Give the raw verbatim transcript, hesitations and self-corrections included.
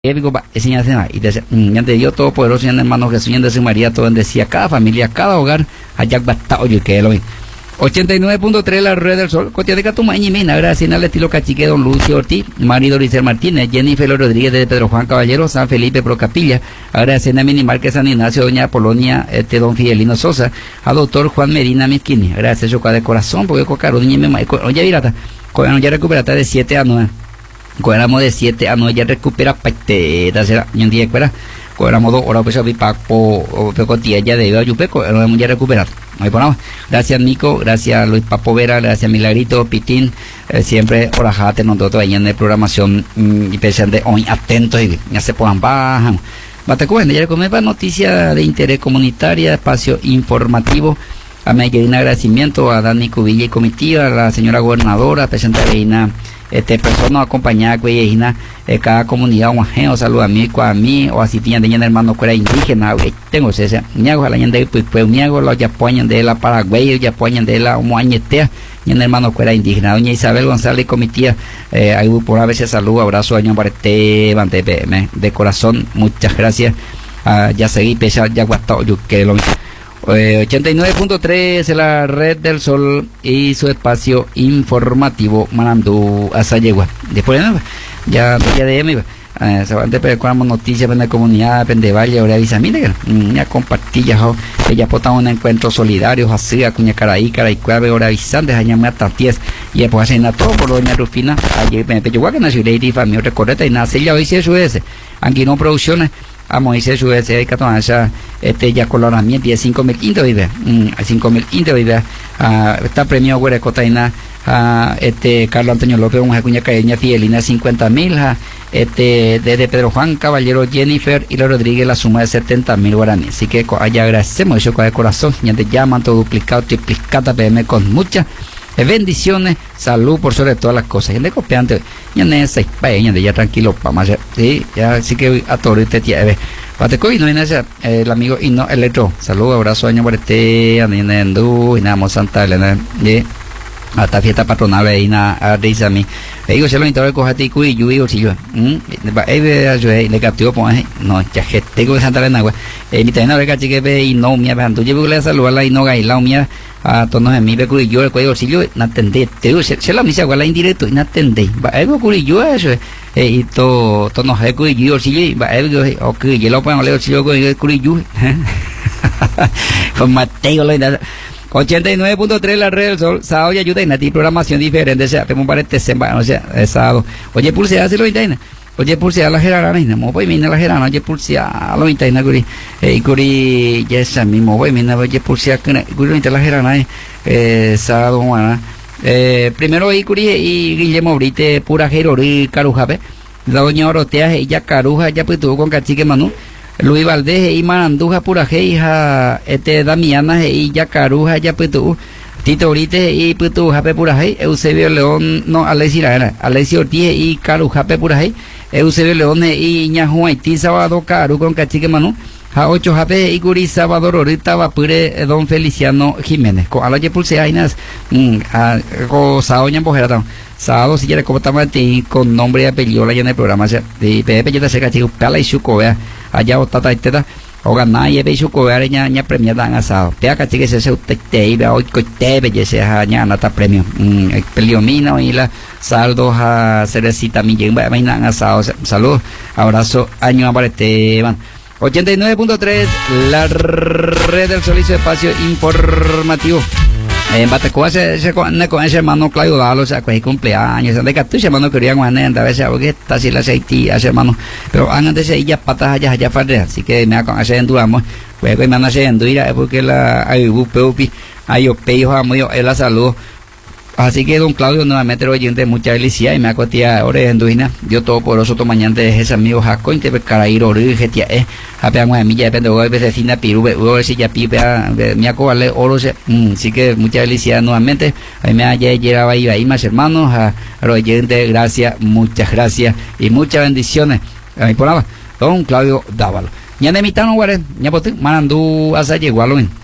épico enseñanza y de ante Dios todopoderoso y en hermano Jesús y en de su María todo bendecía cada familia, cada hogar allá basta oye que lo ochenta y nueve punto tres la red del sol cotia de Catumaña y Mina gracias al estilo cachique don Lucio Ortiz marido Rizel Martínez Jennifer Rodríguez de Pedro Juan Caballero San Felipe Procapilla agradeciendo a Minimal que San Ignacio doña Polonia este don Fidelino Sosa a doctor Juan Medina Mizquini gracias yo de corazón porque cocaro niña me oye virata con ya recuperata de siete a nueve cobramos de siete a nueve ya recupera paiteta será y un día fuera cobramos dos horas pues a pipaco o pecotilla ya de ayupeco no hemos ya recuperado no hay por nada gracias Nico gracias Luis Papo Vera gracias Milagrito Pitín eh, siempre orajate nosotros ahí en la programación mmm, y pensando hoy atentos y ya se puedan bajar bate cuenta ya recomendé para noticias de interés comunitaria espacio informativo a mi querida agradecimiento a Dani Cubilla y comitiva a la señora gobernadora presente reina este persona acompañada que eh, cada comunidad un ajeno saluda a mí a mí o así tienen de hermano que era indígena tengo ese niago a la gente pues pues niago los ya ponen de la Paraguay ya ponen de la como añetea y en hermano que era indígena doña Isabel González comitiva eh, ahí por una vez saludo abrazo año para este de corazón muchas gracias uh, ya seguí pesar ya guastado yo que lo Eh, ochenta y nueve punto tres la red del sol y su espacio informativo Manandú Azayegua después ¿no? ya ya de mi eh, se van a preparamos noticias en la comunidad Pendevalle ahora avisa mire que ya compartí ya ya potamos un encuentro solidario así a cuña caraí caraí cuave ahora avisantes allá me atarties y después hacen a todo por doña Rufina ayer me pilló que nació y familia recorreta y nace ya hoy se su ese aquí no producciones a Moisés su ese hay que tomar esa este ya coloramiento y cinco mil indios vive cinco mil indios vive está premio güere cotaina a este Carlos Antonio López una cuña caña Fidelina cincuenta mil este desde Pedro Juan Caballero Jennifer y la Rodríguez la suma de setenta mil guaraníes así que allá agradecemos eso con el corazón ya te llaman todo duplicado triplicata P M con muchas bendiciones, salud por sobre todas las cosas. Y el de copiante, ya no es ya de ya tranquilo, vamos a sí, ya así que a todo este tía, pate coi no viene el amigo y no electro, salud, abrazo año por este, anendo y nada Santa Elena, y hasta fiesta patronal ahí na a risa mi. Digo, se lo intento coger tico y yo digo si yo, eh, yo le captó pues no, ya que tengo de Santa Elena, güey. Eh, mi también ahora que ve y no me avanto, yo voy a saludarla y no gaila mía a tonos de mi ve curi yo el cuello si yo no atendé te digo se la misa guala indirecto y no atendé va algo curi yo eso eh y to tonos de curi yo si yo va algo o que yo lo pongo leo si yo curi yo con Mateo lo ochenta y nueve punto tres la red del sol sábado y ayuda en ti programación diferente o sea tengo un par de semana o sea sábado oye pulse hace lo interna oye pulse a la gerana y no voy mina la gerana oye pulse a lo interna curi eh curi ya esa mismo voy mina oye pulse a curi la gerana eh sábado juana eh primero ahí curi y Guillermo Brite pura jerori carujape la doña Orotea y ya caruja ya pues tuvo con cachique Manu Luis Valdés y Maranduja pura hija este Damiana y ya caruja ya pues tuvo Tito Orite y Putu Jape Purajay, Eusebio León, no, Alexi Raera, Alexi Ortiz y Caru Jape Purajay, Eusebio León y Ñajo Haití Sábado Caru con Cachique Manu, a ocho Jape y Guri Sábado Rorita Vapure Don Feliciano Jiménez, con Alaye Pulseainas, a Saoña Bojera, sábado si quiere como estamos con nombre y apellido allá en el programa, de Pepe yo te sé Cachique, Pala y Chuco, vea, allá o Tata y Teta. O ganar y ve su cober ña ña premiada en asado pea cachique se se usted te iba hoy que te belle se ña nata premio el peliomino y la saldo a cerecita mi llega vaina en asado salud abrazo año aparete van ochenta y nueve punto tres la red del sol y su espacio informativo en Batacoa se se con ese hermano Claudio Dalo, o sea, que cumpleaños, de que tú hermano quería con a veces porque está así la aceití, ese hermano, pero antes de ellas patas allá allá farrea, así que me con ese enduramos, pues que me van haciendo ir porque la hay upi, hay opellos a muy la salud. Así que don Claudio nuevamente lo oyente mucha felicidad y me acotía ahora en Duina dio todo por eso mañana de ese amigo Jaco inte per carairo ori getia eh apean una milla depende de vecina piru o si ya pipe mi acobale oro se así que mucha felicidad nuevamente ahí me haya llegado ahí ahí más hermanos a los oyentes gracias muchas gracias y muchas bendiciones ahí por nada don Claudio Dávalo ña de mitano guare ña pote manandú asa llegó a lo